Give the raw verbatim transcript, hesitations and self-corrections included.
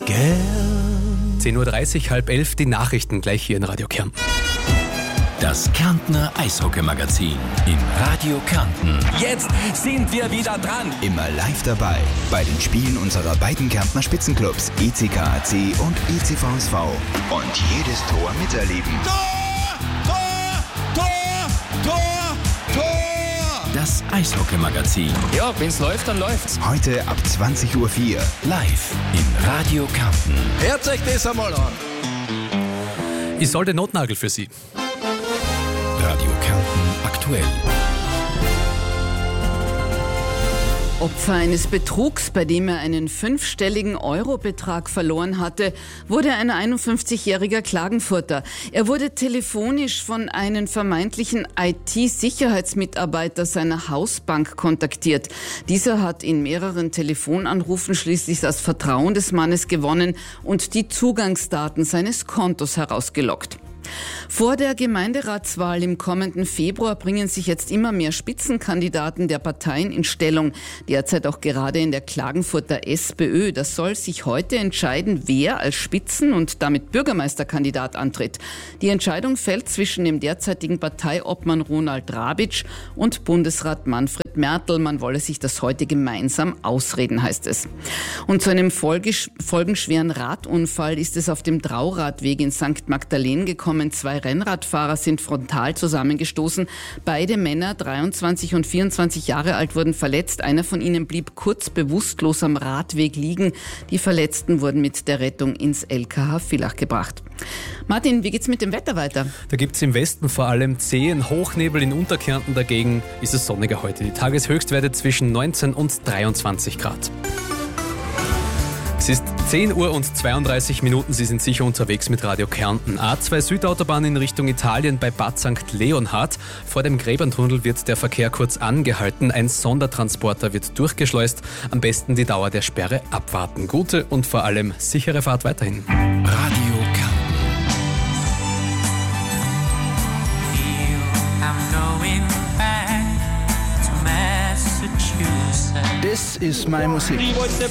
gern. zehn Uhr dreißig, halb elf, die Nachrichten gleich hier in Radio Kärnten. Das Kärntner Eishockey-Magazin in Radio Kärnten. Jetzt sind wir wieder dran. Immer live dabei bei den Spielen unserer beiden Kärntner Spitzenclubs E C K A C und E C V S V. Und jedes Tor miterleben. Tor! Tor! Tor! Tor! Tor! Das Eishockey-Magazin. Ja, wenn's läuft, dann läuft's. Heute ab zwanzig Uhr vier. Live in Radio Kärnten. Hört euch das einmal an. Ich soll den Notnagel für Sie. Radio Kärnten aktuell. Opfer eines Betrugs, bei dem er einen fünfstelligen Eurobetrag verloren hatte, wurde ein einundfünfzigjähriger Klagenfurter. Er wurde telefonisch von einem vermeintlichen I T-Sicherheitsmitarbeiter seiner Hausbank kontaktiert. Dieser hat in mehreren Telefonanrufen schließlich das Vertrauen des Mannes gewonnen und die Zugangsdaten seines Kontos herausgelockt. Vor der Gemeinderatswahl im kommenden Februar bringen sich jetzt immer mehr Spitzenkandidaten der Parteien in Stellung. Derzeit auch gerade in der Klagenfurter SPÖ. Das soll sich heute entscheiden, wer als Spitzen- und damit Bürgermeisterkandidat antritt. Die Entscheidung fällt zwischen dem derzeitigen Parteiobmann Ronald Rabitsch und Bundesrat Manfred Mertl. Man wolle sich das heute gemeinsam ausreden, heißt es. Und zu einem folgenschweren Radunfall ist es auf dem Trauradweg in Sankt Magdalene gekommen. Zwei Rennradfahrer sind frontal zusammengestoßen. Beide Männer, dreiundzwanzig und vierundzwanzig Jahre alt, wurden verletzt. Einer von ihnen blieb kurz bewusstlos am Radweg liegen. Die Verletzten wurden mit der Rettung ins L K H Villach gebracht. Martin, wie geht's mit dem Wetter weiter? Da gibt's im Westen vor allem zähen Hochnebel, in Unterkärnten dagegen ist es sonniger heute. Die Tageshöchstwerte zwischen neunzehn und dreiundzwanzig Grad. Es ist zehn Uhr und zweiunddreißig Minuten. Sie sind sicher unterwegs mit Radio Kärnten. A zwei Südautobahn in Richtung Italien bei Bad Sankt Leonhard. Vor dem Gräberntunnel wird der Verkehr kurz angehalten. Ein Sondertransporter wird durchgeschleust. Am besten die Dauer der Sperre abwarten. Gute und vor allem sichere Fahrt weiterhin. Radio Kärnten. Das ist meine Musik. Ich wollte